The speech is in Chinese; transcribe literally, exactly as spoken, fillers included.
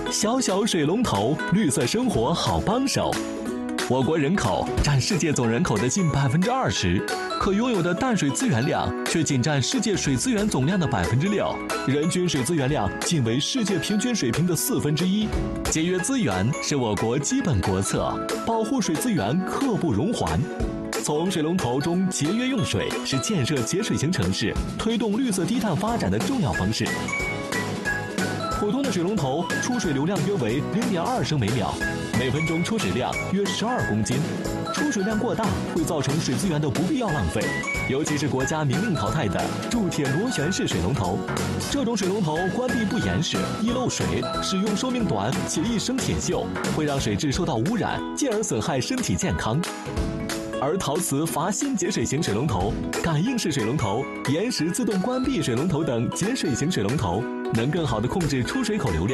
小小水龙头，绿色生活好帮手。我国人口占世界总人口的近百分之二十，可拥有的淡水资源量却仅占世界水资源总量的百分之六，人均水资源量仅为世界平均水平的四分之一。节约资源是我国基本国策，保护水资源刻不容缓。从水龙头中节约用水是建设节水型城市、推动绿色低碳发展的重要方式。普通的水龙头出水流量约为零点二升每秒，每分钟出水量约十二公斤。出水量过大会造成水资源的不必要浪费，尤其是国家明令淘汰的铸铁螺旋式水龙头。这种水龙头关闭不严实，易漏水，使用寿命短且易生铁锈，会让水质受到污染，进而损害身体健康。而陶瓷阀芯节水型水龙头、感应式水龙头、延时自动关闭水龙头等节水型水龙头，能更好地控制出水口流量。